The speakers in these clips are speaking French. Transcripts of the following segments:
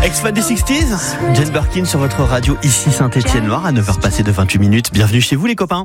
Ex-fan des 60s, Jane Birkin sur votre radio, ici Saint-Étienne-Loire, à 9h passées de 28 minutes. Bienvenue chez vous les copains.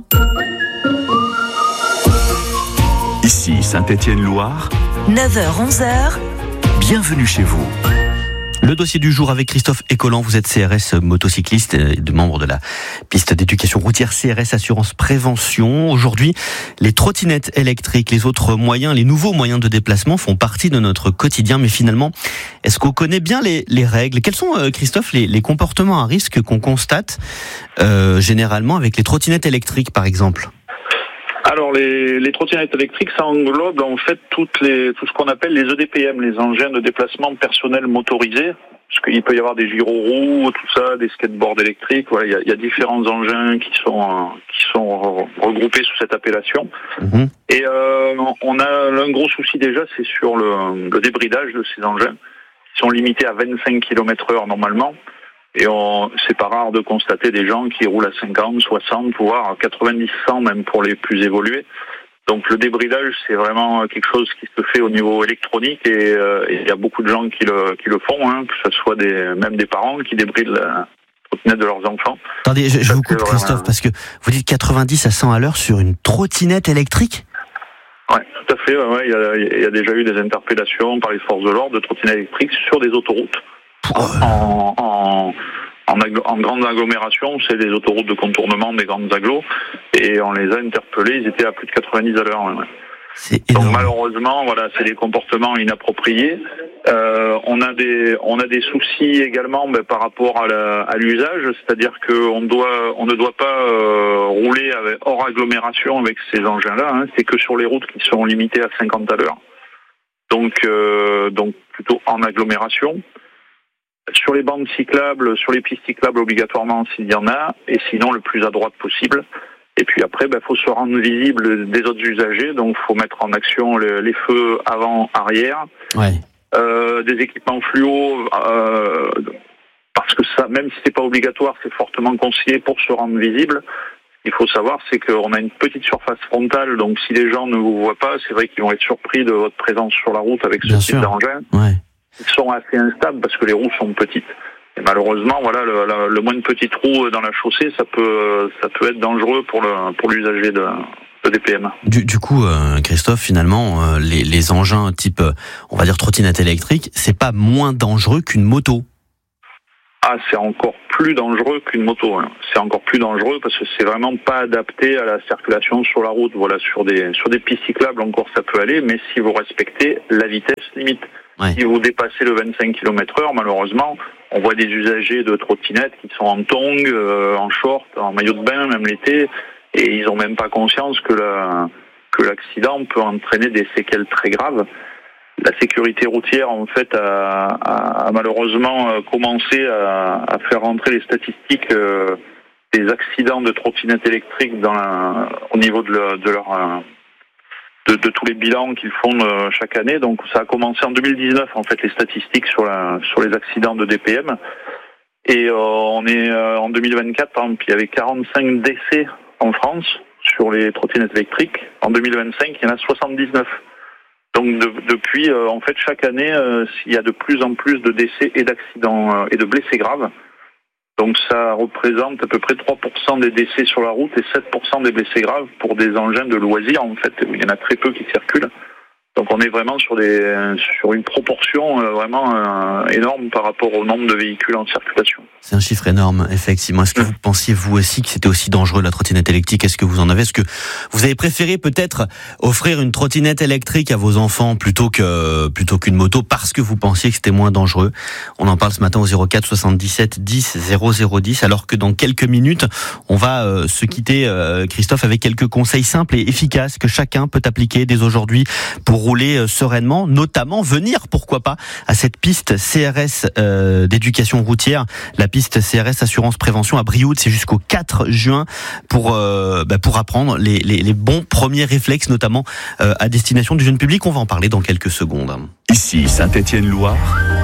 Ici Saint-Étienne-Loire, 9h-11h, bienvenue chez vous. Le dossier du jour avec Christophe Écolan, vous êtes CRS motocycliste et membre de la piste d'éducation routière CRS Assurance Prévention. Aujourd'hui, les trottinettes électriques, les autres moyens, les nouveaux moyens de déplacement font partie de notre quotidien. Mais finalement, est-ce qu'on connaît bien les règles ? Quels sont, Christophe, les comportements à risque qu'on constate généralement avec les trottinettes électriques, par exemple ? Alors les trottinettes électriques, ça englobe en fait tout ce qu'on appelle les EDPM, les engins de déplacement personnel motorisés, parce qu'il peut y avoir des gyroroues, tout ça, des skateboards électriques. Voilà, il y a différents engins qui sont regroupés sous cette appellation. Mmh. Et on a un gros souci déjà, c'est sur le débridage de ces engins, qui sont limités à 25 km/h normalement. Et c'est pas rare de constater des gens qui roulent à 50, 60, voire 90, 100 même pour les plus évolués. Donc le débridage, c'est vraiment quelque chose qui se fait au niveau électronique et il y a beaucoup de gens qui le font, hein, que ce soit même des parents qui débrident la trottinette de leurs enfants. Attendez, je vous coupe Christophe, parce que vous dites 90 à 100 à l'heure sur une trottinette électrique ? Ouais, tout à fait. Ouais, il y a déjà eu des interpellations par les forces de l'ordre de trottinettes électriques sur des autoroutes. En grande agglomération, c'est des autoroutes de contournement des grandes agglos, et on les a interpellés, ils étaient à plus de 90 à l'heure. Ouais. C'est énorme. Donc malheureusement, voilà, c'est des comportements inappropriés. On a des soucis également par rapport à l'usage, c'est-à-dire qu'on ne doit pas rouler hors agglomération avec ces engins-là. Hein. C'est que sur les routes qui sont limitées à 50 à l'heure. Donc plutôt en agglomération. Sur les bandes cyclables, sur les pistes cyclables obligatoirement s'il y en a, et sinon le plus à droite possible. Et puis après, faut se rendre visible des autres usagers, donc faut mettre en action les feux avant, arrière, ouais. Des équipements fluo, parce que ça, même si c'est pas obligatoire, c'est fortement conseillé pour se rendre visible. Il faut savoir, c'est qu'on a une petite surface frontale, donc si les gens ne vous voient pas, c'est vrai qu'ils vont être surpris de votre présence sur la route avec ce type d'engin. Ouais. Ils sont assez instables parce que les roues sont petites. Et malheureusement, voilà, le moins de petites roues dans la chaussée, ça peut être dangereux pour l'usager de DPM. Du coup, Christophe, finalement, les engins type, on va dire trottinette électrique, c'est pas moins dangereux qu'une moto. Ah, c'est encore plus dangereux qu'une moto. Hein. C'est encore plus dangereux parce que c'est vraiment pas adapté à la circulation sur la route. Voilà, sur des pistes cyclables encore ça peut aller, mais si vous respectez la vitesse limite. Ouais. Si vous dépassez le 25 km/h, malheureusement, on voit des usagers de trottinettes qui sont en tongs, en short, en maillot de bain, même l'été, et ils ont même pas conscience que l'accident peut entraîner des séquelles très graves. La sécurité routière, en fait, a malheureusement commencé à faire rentrer les statistiques des accidents de trottinettes électriques au niveau de tous les bilans qu'ils font chaque année. Donc ça a commencé en 2019 en fait les statistiques sur les accidents de DPM, et on est en 2024, il y avait 45 décès en France sur les trottinettes électriques. En 2025 il y en a 79. Donc depuis en fait chaque année il y a de plus en plus de décès et d'accidents et de blessés graves. Donc ça représente à peu près 3% des décès sur la route et 7% des blessés graves pour des engins de loisirs en fait. Il y en a très peu qui circulent. Donc on est vraiment sur une proportion vraiment énorme par rapport au nombre de véhicules en circulation. C'est un chiffre énorme, effectivement. Est-ce que vous pensiez vous aussi que c'était aussi dangereux la trottinette électrique ? Est-ce que vous en avez ? Est-ce que vous avez préféré peut-être offrir une trottinette électrique à vos enfants plutôt qu'une moto parce que vous pensiez que c'était moins dangereux ? On en parle ce matin au 04 77 10 0010, alors que dans quelques minutes, on va se quitter, Christophe, avec quelques conseils simples et efficaces que chacun peut appliquer dès aujourd'hui pour rouler sereinement, notamment venir, pourquoi pas, à cette piste CRS d'éducation routière, la piste CRS Assurance Prévention à Brioude. C'est jusqu'au 4 juin pour apprendre les bons premiers réflexes, notamment à destination du jeune public. On va en parler dans quelques secondes. Ici Saint-Étienne-Loire,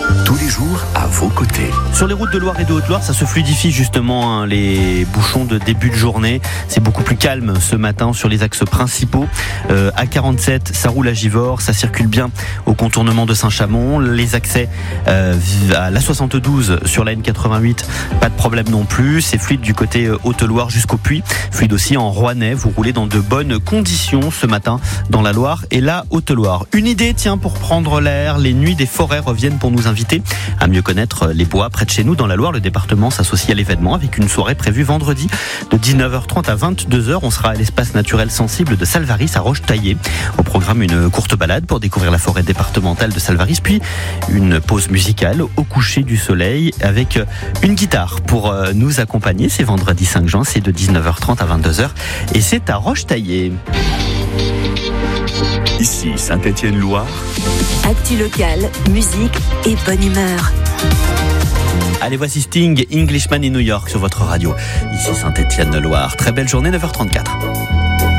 tous les jours à vos côtés. Sur les routes de Loire et de Haute-Loire, ça se fluidifie justement, les bouchons de début de journée. C'est beaucoup plus calme ce matin sur les axes principaux. A47, ça roule à Givors, ça circule bien au contournement de Saint-Chamond. Les accès à la 72 sur la N88, pas de problème non plus. C'est fluide du côté Haute-Loire jusqu'au Puy. Fluide aussi en Rouennais. Vous roulez dans de bonnes conditions ce matin dans la Loire et la Haute-Loire. Une idée, tiens, pour prendre l'air. Les nuits des forêts reviennent pour nous inviter à mieux connaître les bois près de chez nous dans la Loire. Le département s'associe à l'événement avec une soirée prévue vendredi de 19h30 à 22h. On sera à l'espace naturel sensible de Salvaris à Roche-Taillée. Au programme, une courte balade pour découvrir la forêt départementale de Salvaris, puis une pause musicale au coucher du soleil avec une guitare pour nous accompagner. C'est vendredi 5 juin, c'est de 19h30 à 22h et c'est à Roche-Taillée. Ici Saint-Étienne-Loire. Actu locale, musique et bonne humeur. Allez, voici Sting, Englishman in New York sur votre radio. Ici Saint-Étienne-Loire. Très belle journée, 9h34.